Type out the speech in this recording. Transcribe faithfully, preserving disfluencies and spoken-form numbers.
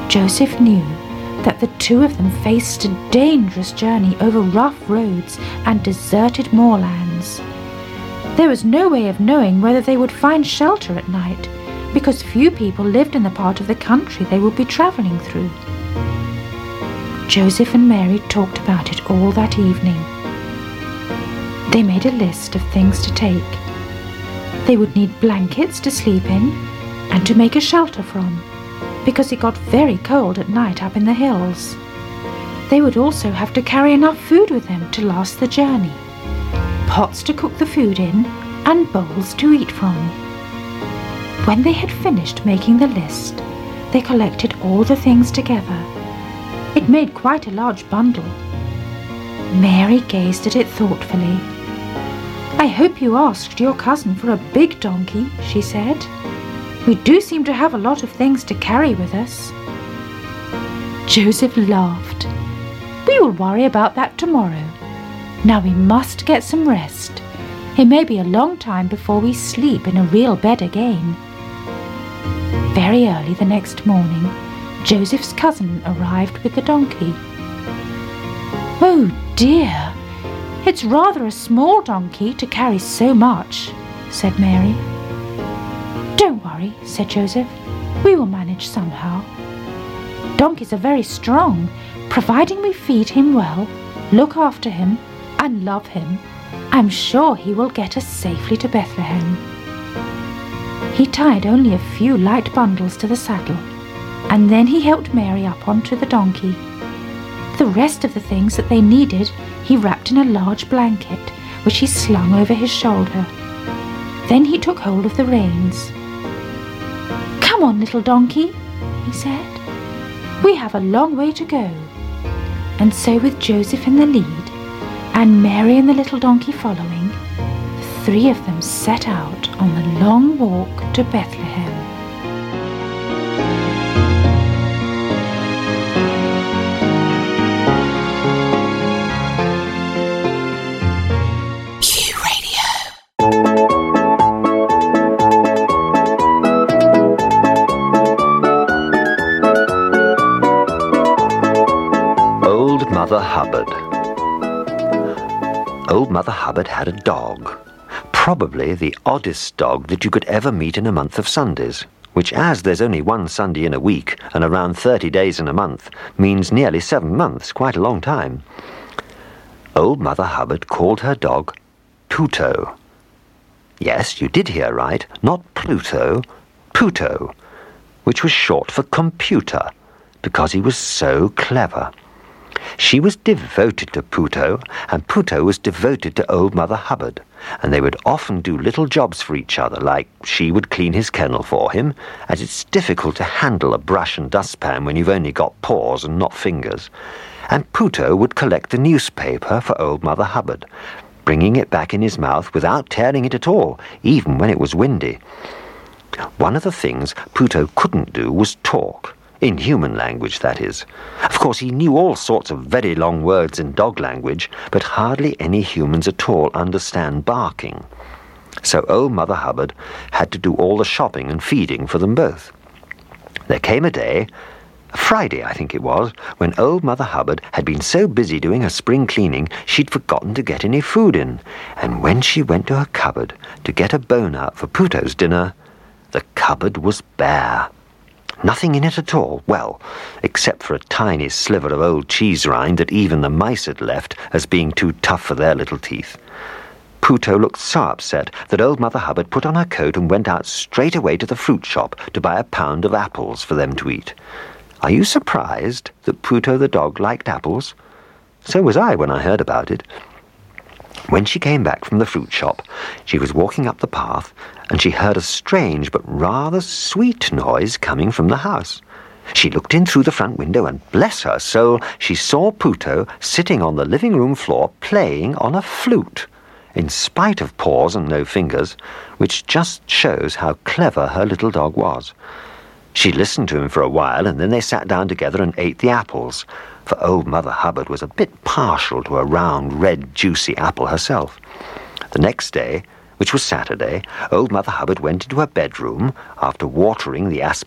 Joseph knew that the two of them faced a dangerous journey over rough roads and deserted moorlands. There was no way of knowing whether they would find shelter at night, because few people lived in the part of the country they would be travelling through. Joseph and Mary talked about it all that evening. They made a list of things to take. They would need blankets to sleep in and to make a shelter from, because it got very cold at night up in the hills. They would also have to carry enough food with them to last the journey, pots to cook the food in and bowls to eat from. When they had finished making the list, they collected all the things together. It made quite a large bundle. Mary gazed at it thoughtfully. "I hope you asked your cousin for a big donkey," she said. "We do seem to have a lot of things to carry with us." Joseph laughed. "We will worry about that tomorrow. Now we must get some rest. It may be a long time before we sleep in a real bed again." Very early the next morning, Joseph's cousin arrived with the donkey. "Oh dear, it's rather a small donkey to carry so much," said Mary. "Don't worry," said Joseph. "We will manage somehow. Donkeys are very strong. Providing we feed him well, look after him, and love him, I'm sure he will get us safely to Bethlehem." He tied only a few light bundles to the saddle, and then he helped Mary up onto the donkey. The rest of the things that they needed he wrapped in a large blanket, which he slung over his shoulder. Then he took hold of the reins. "Come on, little donkey," he said. "We have a long way to go." And so, with Joseph in the lead, and Mary and the little donkey following, the three of them set out on the long walk to Bethlehem. Mother Hubbard. Old Mother Hubbard had a dog, probably the oddest dog that you could ever meet in a month of Sundays, which, as there's only one Sunday in a week and around thirty days in a month, means nearly seven months, quite a long time. Old Mother Hubbard called her dog Puto. Yes, you did hear right, not Pluto, Puto, which was short for computer, because he was so clever. She was devoted to Puto, and Puto was devoted to Old Mother Hubbard, and they would often do little jobs for each other, like she would clean his kennel for him, as it's difficult to handle a brush and dustpan when you've only got paws and not fingers, and Puto would collect the newspaper for Old Mother Hubbard, bringing it back in his mouth without tearing it at all, even when it was windy. One of the things Puto couldn't do was talk. In human language, that is. Of course, he knew all sorts of very long words in dog language, but hardly any humans at all understand barking. So Old Mother Hubbard had to do all the shopping and feeding for them both. There came a day, a Friday I think it was, when Old Mother Hubbard had been so busy doing her spring cleaning she'd forgotten to get any food in, and when she went to her cupboard to get a bone out for Puto's dinner, the cupboard was bare. Nothing in it at all, well, except for a tiny sliver of old cheese rind that even the mice had left as being too tough for their little teeth. Puto looked so upset that Old Mother Hubbard put on her coat and went out straight away to the fruit shop to buy a pound of apples for them to eat. Are you surprised that Puto the dog liked apples? So was I when I heard about it. When she came back from the fruit shop, she was walking up the path, and she heard a strange but rather sweet noise coming from the house. She looked in through the front window, and bless her soul, she saw Puto sitting on the living room floor playing on a flute, in spite of paws and no fingers, which just shows how clever her little dog was. She listened to him for a while, and then they sat down together and ate the apples, for Old Mother Hubbard was a bit partial to a round, red, juicy apple herself. The next day, which was Saturday, Old Mother Hubbard went into her bedroom after watering the